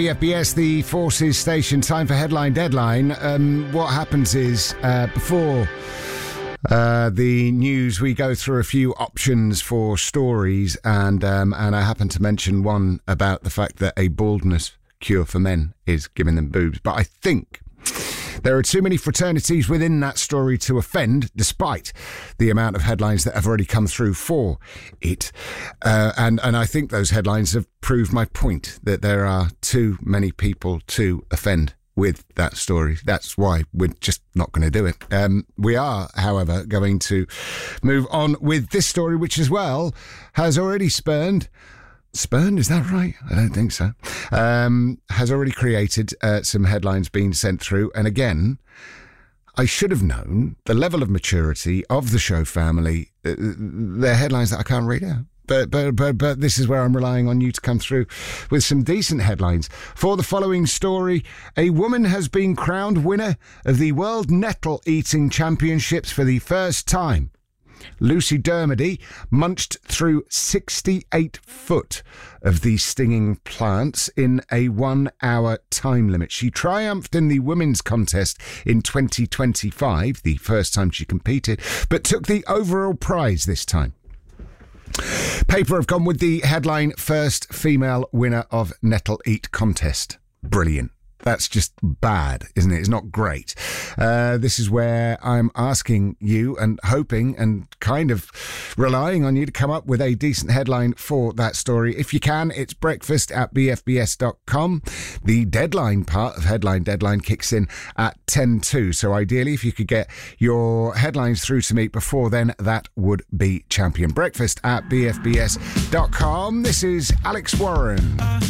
FBS, the Forces Station, time for Headline Deadline. What happens is, before the news, we go through a few options for stories, and I happen to mention one about the fact that a baldness cure for men is giving them boobs. But I think there are too many fraternities within that story to offend, despite the amount of headlines that have already come through for it. And I think those headlines have proved my point, that there are too many people to offend with that story. That's why we're just not going to do it. We are, however, going to move on with this story, which as well has already spurned, is that right? I don't think so. Has already created some headlines being sent through. And again, I should have known the level of maturity of the show family. They're headlines that I can't read out. But this is where I'm relying on you to come through with some decent headlines. For the following story, a woman has been crowned winner of the World Nettle Eating Championships for the first time. Lucy Dermody munched through 68 foot of the stinging plants in a 1 hour time limit. She triumphed in the women's contest in 2025, the first time she competed, but took the overall prize this time. Paper have gone with the headline, first female winner of Nettle Eat contest. Brilliant. That's just bad, isn't it? It's not great. This is where I'm asking you and hoping and kind of relying on you to come up with a decent headline for that story. If you can, it's breakfast@bfbs.com. The deadline part of Headline Deadline kicks in at 10:02. So ideally, if you could get your headlines through to me before then, that would be champion. Breakfast@bfbs.com. This is Alex Warren.